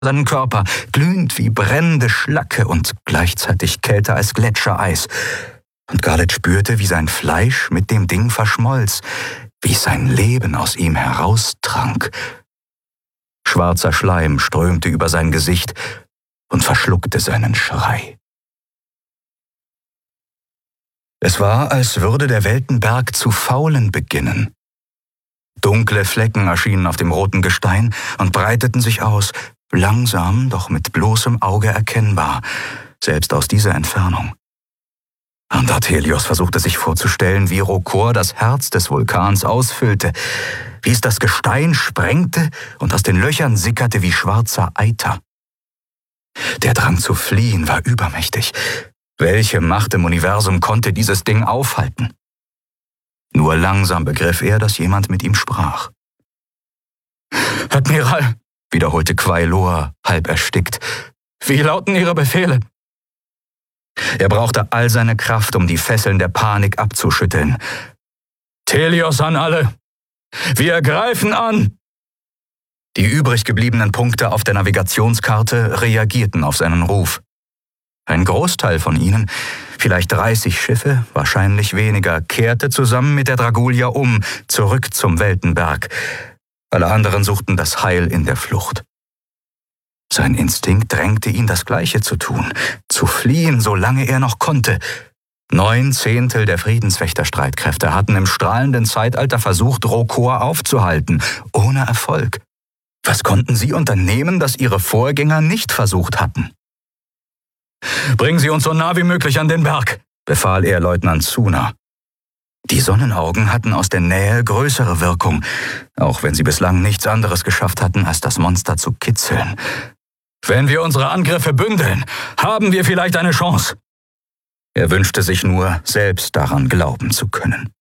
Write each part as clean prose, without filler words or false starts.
seinen Körper, glühend wie brennende Schlacke und gleichzeitig kälter als Gletschereis. Und Garlet spürte, wie sein Fleisch mit dem Ding verschmolz, wie sein Leben aus ihm heraustrank. Schwarzer Schleim strömte über sein Gesicht und verschluckte seinen Schrei. Es war, als würde der Weltenberg zu faulen beginnen. Dunkle Flecken erschienen auf dem roten Gestein und breiteten sich aus, langsam, doch mit bloßem Auge erkennbar, selbst aus dieser Entfernung. Und Artelios versuchte sich vorzustellen, wie Rokor das Herz des Vulkans ausfüllte, wie es das Gestein sprengte und aus den Löchern sickerte wie schwarzer Eiter. Der Drang zu fliehen war übermächtig. Welche Macht im Universum konnte dieses Ding aufhalten? Nur langsam begriff er, dass jemand mit ihm sprach. »Admiral«, wiederholte Quailor, halb erstickt, »wie lauten Ihre Befehle?« Er brauchte all seine Kraft, um die Fesseln der Panik abzuschütteln. »Telios an alle! Wir greifen an!« Die übrig gebliebenen Punkte auf der Navigationskarte reagierten auf seinen Ruf. Ein Großteil von ihnen, vielleicht 30 Schiffe, wahrscheinlich weniger, kehrte zusammen mit der Dragulia um, zurück zum Weltenberg. Alle anderen suchten das Heil in der Flucht. Sein Instinkt drängte ihn, das Gleiche zu tun, zu fliehen, solange er noch konnte. 9/10 der Friedenswächterstreitkräfte hatten im strahlenden Zeitalter versucht, Rokor aufzuhalten, ohne Erfolg. Was konnten sie unternehmen, das ihre Vorgänger nicht versucht hatten? »Bringen Sie uns so nah wie möglich an den Berg«, befahl er Leutnant Zuna. Die Sonnenaugen hatten aus der Nähe größere Wirkung, auch wenn sie bislang nichts anderes geschafft hatten, als das Monster zu kitzeln. »Wenn wir unsere Angriffe bündeln, haben wir vielleicht eine Chance.« Er wünschte sich nur, selbst daran glauben zu können.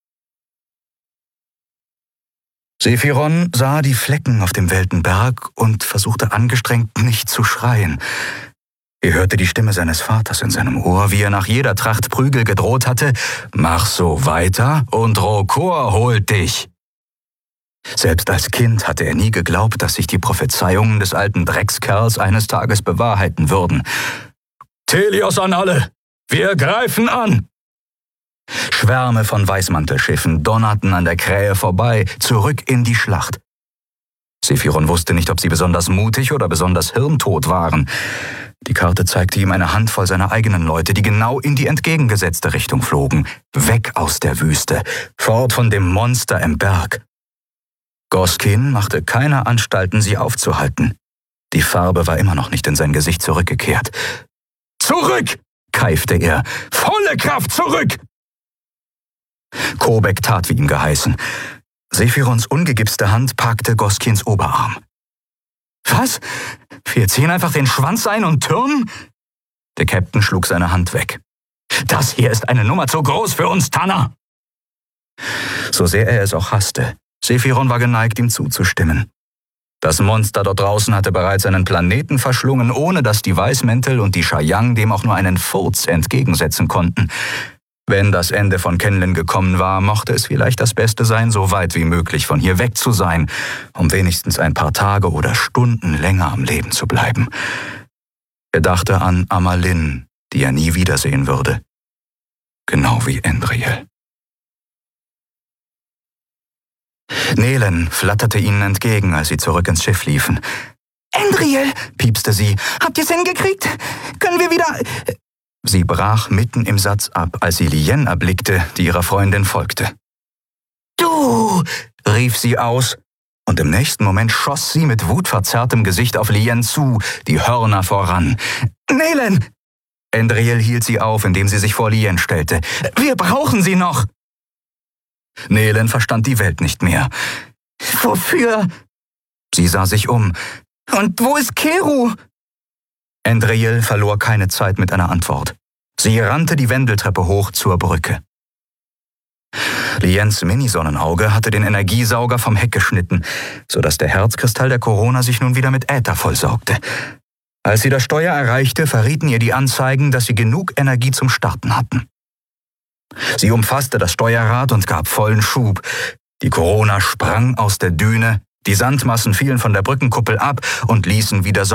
Sephiron sah die Flecken auf dem Weltenberg und versuchte angestrengt, nicht zu schreien. Er hörte die Stimme seines Vaters in seinem Ohr, wie er nach jeder Tracht Prügel gedroht hatte: »Mach so weiter und Rokor holt dich!« Selbst als Kind hatte er nie geglaubt, dass sich die Prophezeiungen des alten Dreckskerls eines Tages bewahrheiten würden. »Telios an alle! Wir greifen an!« Schwärme von Weißmantelschiffen donnerten an der Krähe vorbei, zurück in die Schlacht. Sephiron wusste nicht, ob sie besonders mutig oder besonders hirntot waren. Die Karte zeigte ihm eine Handvoll seiner eigenen Leute, die genau in die entgegengesetzte Richtung flogen, weg aus der Wüste, fort von dem Monster im Berg. Goskin machte keine Anstalten, sie aufzuhalten. Die Farbe war immer noch nicht in sein Gesicht zurückgekehrt. »Zurück!« keifte er. »Volle Kraft zurück!« Kobek tat wie ihm geheißen. Sephirons ungegipste Hand packte Goskins Oberarm. »Was? Wir ziehen einfach den Schwanz ein und türmen?« Der Captain schlug seine Hand weg. »Das hier ist eine Nummer zu groß für uns, Tanner!« So sehr er es auch hasste, Sephiron war geneigt, ihm zuzustimmen. Das Monster dort draußen hatte bereits einen Planeten verschlungen, ohne dass die Weißmäntel und die Shayang dem auch nur einen Furz entgegensetzen konnten. Wenn das Ende von Kenlin gekommen war, mochte es vielleicht das Beste sein, so weit wie möglich von hier weg zu sein, um wenigstens ein paar Tage oder Stunden länger am Leben zu bleiben. Er dachte an Amalin, die er nie wiedersehen würde. Genau wie Endriel. Nelen flatterte ihnen entgegen, als sie zurück ins Schiff liefen. »Endriel«, piepste sie, »habt ihr's hingekriegt? Können wir wieder...« Sie brach mitten im Satz ab, als sie Lien erblickte, die ihrer Freundin folgte. »Du«, rief sie aus, und im nächsten Moment schoss sie mit wutverzerrtem Gesicht auf Lien zu, die Hörner voran. »Nelen!« Endriel hielt sie auf, indem sie sich vor Lien stellte. »Wir brauchen sie noch!« Nelen verstand die Welt nicht mehr. »Wofür?« Sie sah sich um. »Und wo ist Keru?« Endriel verlor keine Zeit mit einer Antwort. Sie rannte die Wendeltreppe hoch zur Brücke. Liens Mini-Sonnenauge hatte den Energiesauger vom Heck geschnitten, sodass der Herzkristall der Corona sich nun wieder mit Äther vollsaugte. Als sie das Steuer erreichte, verrieten ihr die Anzeigen, dass sie genug Energie zum Starten hatten. Sie umfasste das Steuerrad und gab vollen Schub. Die Corona sprang aus der Düne, Die Sandmassen fielen von der Brückenkuppel ab und ließen wieder